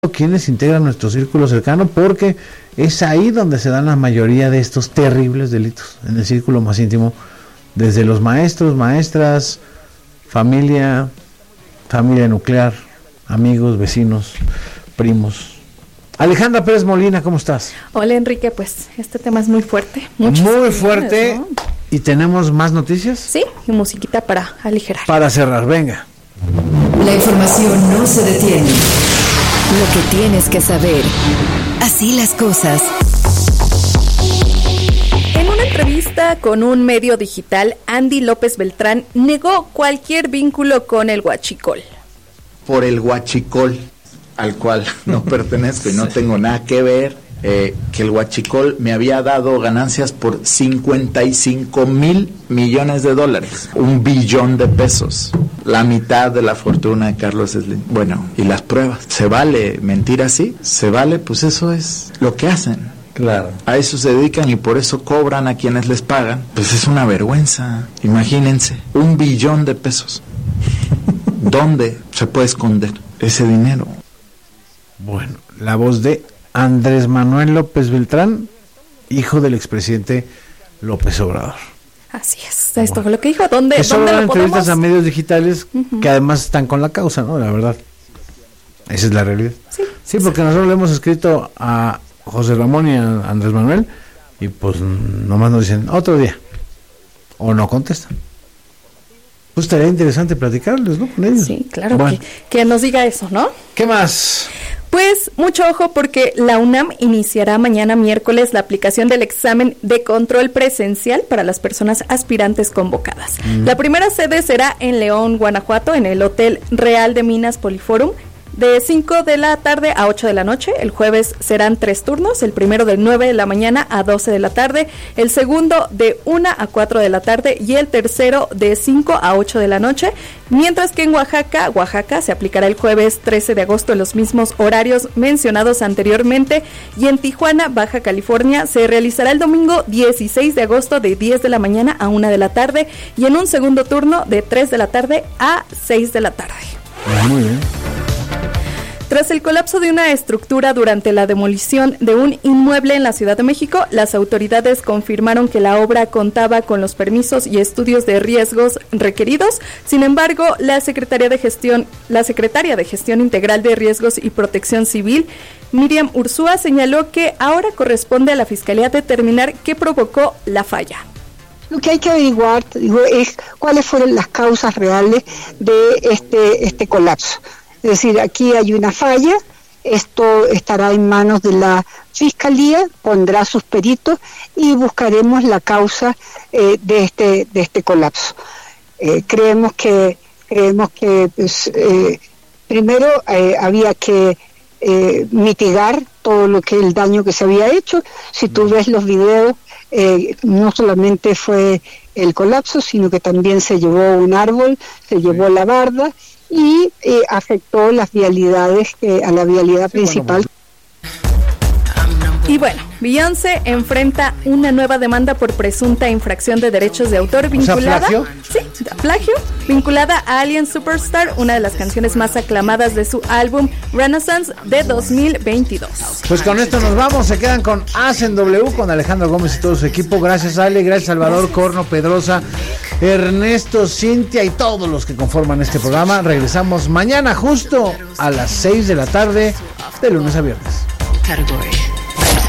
quienes integran nuestro círculo cercano, porque es ahí donde se dan la mayoría de estos terribles delitos, en el círculo más íntimo, desde los maestros, maestras, familia nuclear, amigos, vecinos, primos. Alejandra Pérez Molina, ¿cómo estás? Hola Enrique, pues este tema es muy fuerte. Muy fuerte, ¿no? ¿Y tenemos más noticias? Sí, y musiquita para aligerar. Para cerrar, venga. La información no se detiene. Lo que tienes que saber. Así las cosas. En una entrevista con un medio digital, Andy López Beltrán negó cualquier vínculo con el huachicol. Por el huachicol, al cual no pertenezco y no tengo nada que ver, que el huachicol me había dado ganancias por 55 mil millones de dólares, $1 billón de pesos, la mitad de la fortuna de Carlos Slim. Bueno, y las pruebas, ¿se vale mentir así? ¿Se vale? Pues eso es lo que hacen. Claro. A eso se dedican y por eso cobran a quienes les pagan. Pues es una vergüenza. Imagínense, $1 billón de pesos. ¿Dónde se puede esconder ese dinero? Bueno, la voz de Andrés Manuel López Beltrán, hijo del expresidente López Obrador. Así es, esto fue lo que dijo. ¿Dónde que solo lo dan entrevistas podemos? a medios digitales que además están con la causa, ¿no? La verdad. Esa es la realidad. Sí, porque nosotros le hemos escrito a José Ramón y a Andrés Manuel y pues nomás nos dicen otro día o no contestan. Pues estaría interesante platicarles, ¿no? Con ellos. Sí, claro, bueno. que nos diga eso, ¿no? ¿Qué más? Pues mucho ojo porque la UNAM iniciará mañana miércoles la aplicación del examen de control presencial para las personas aspirantes convocadas. La primera sede será en León, Guanajuato, en el Hotel Real de Minas Poliforum, de 5 de la tarde a 8 de la noche. El jueves serán 3 turnos, el primero de 9 de la mañana a 12 de la tarde, el segundo de 1 a 4 de la tarde y el tercero de 5 a 8 de la noche, mientras que en Oaxaca se aplicará el jueves 13 de agosto en los mismos horarios mencionados anteriormente, y en Tijuana, Baja California, se realizará el domingo 16 de agosto de 10 de la mañana a 1 de la tarde y en un segundo turno de 3 de la tarde a 6 de la tarde. Muy bien. Tras el colapso de una estructura durante la demolición de un inmueble en la Ciudad de México, las autoridades confirmaron que la obra contaba con los permisos y estudios de riesgos requeridos. Sin embargo, la secretaria de Gestión Integral de Riesgos y Protección Civil, Miriam Ursúa, señaló que ahora corresponde a la Fiscalía determinar qué provocó la falla. Lo que hay que averiguar, es cuáles fueron las causas reales de este colapso. Es decir, aquí hay una falla, esto estará en manos de la Fiscalía, pondrá sus peritos y buscaremos la causa de este colapso. Creemos que pues, primero había que mitigar todo lo que el daño que se había hecho. Si tú ves los videos, no solamente fue el colapso, sino que también se llevó un árbol, se llevó la barda y afectó las vialidades a la vialidad principal. Y bueno, Beyoncé enfrenta una nueva demanda por presunta infracción de derechos de autor vinculada, ¿plagio? Sí, plagio, vinculada a Alien Superstar, una de las canciones más aclamadas de su álbum Renaissance de 2022. Pues con esto nos vamos, se quedan con Hacen W con Alejandro Gómez y todo su equipo. Gracias Ale, gracias Salvador, Corno, Pedrosa, Ernesto, Cintia y todos los que conforman este programa. Regresamos mañana justo a las 6 de la tarde, de lunes a viernes. Category.